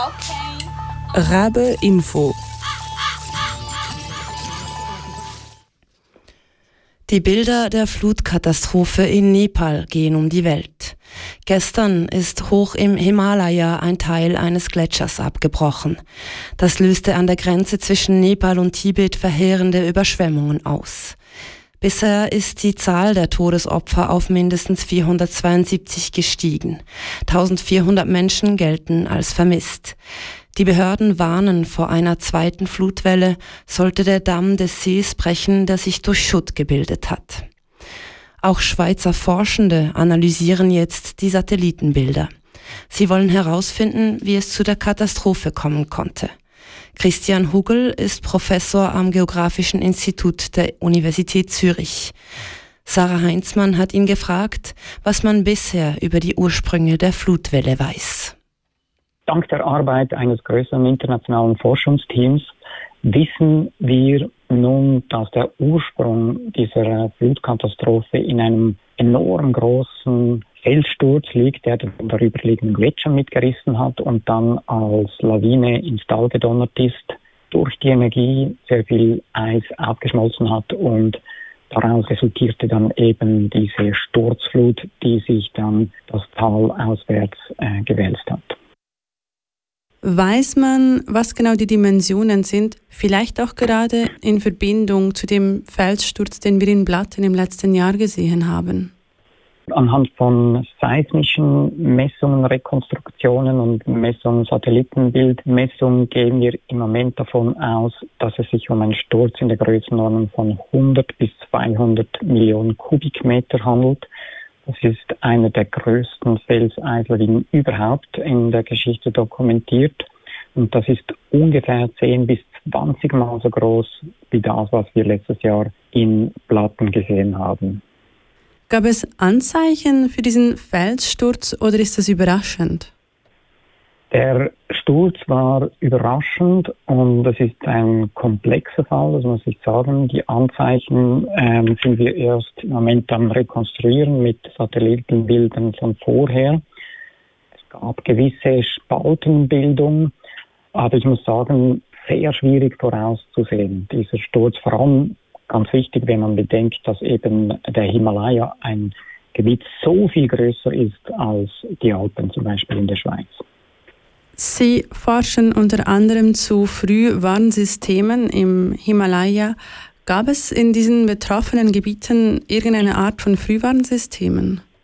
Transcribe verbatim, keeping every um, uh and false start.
Okay. Rabe Info. Die Bilder der Flutkatastrophe in Nepal gehen um die Welt. Gestern ist hoch im Himalaya ein Teil eines Gletschers abgebrochen. Das löste an der Grenze zwischen Nepal und Tibet verheerende Überschwemmungen aus. Bisher ist die Zahl der Todesopfer auf mindestens vierhundertzweiundsiebzig gestiegen. eintausendvierhundert Menschen gelten als vermisst. Die Behörden warnen vor einer zweiten Flutwelle, sollte der Damm des Sees brechen, der sich durch Schutt gebildet hat. Auch Schweizer Forschende analysieren jetzt die Satellitenbilder. Sie wollen herausfinden, wie es zu der Katastrophe kommen konnte. Christian Hugel ist Professor am Geographischen Institut der Universität Zürich. Sarah Heinzmann hat ihn gefragt, was man bisher über die Ursprünge der Flutwelle weiß. Dank der Arbeit eines größeren internationalen Forschungsteams wissen wir nun, dass der Ursprung dieser Flutkatastrophe in einem enorm großen Felssturz liegt, der den darüberliegenden Gletscher mitgerissen hat und dann als Lawine ins Tal gedonnert ist, durch die Energie sehr viel Eis aufgeschmolzen hat und daraus resultierte dann eben diese Sturzflut, die sich dann das Tal auswärts äh, gewälzt hat. Weiß man, was genau die Dimensionen sind, vielleicht auch gerade in Verbindung zu dem Felssturz, den wir in Blatten im letzten Jahr gesehen haben? Anhand von seismischen Messungen, Rekonstruktionen und Messungen, Satellitenbildmessungen gehen wir im Moment davon aus, dass es sich um einen Sturz in der Größenordnung von hundert bis zweihundert Millionen Kubikmeter handelt. Das ist einer der größten Felseislerien überhaupt in der Geschichte dokumentiert. Und das ist ungefähr zehn bis zwanzig Mal so groß wie das, was wir letztes Jahr in Blatten gesehen haben. Gab es Anzeichen für diesen Felssturz oder ist das überraschend? Der Sturz war überraschend und es ist ein komplexer Fall, das muss ich sagen. Die Anzeichen ähm, sind wir erst im Moment am Rekonstruieren mit Satellitenbildern von vorher. Es gab gewisse Spaltenbildung, aber ich muss sagen, sehr schwierig vorauszusehen. Dieser Sturz, vor allem ganz wichtig, wenn man bedenkt, dass eben der Himalaya ein Gebiet so viel größer ist als die Alpen, zum Beispiel in der Schweiz. Sie forschen unter anderem zu Frühwarnsystemen im Himalaya. Gab es in diesen betroffenen Gebieten irgendeine Art von Frühwarnsystemen?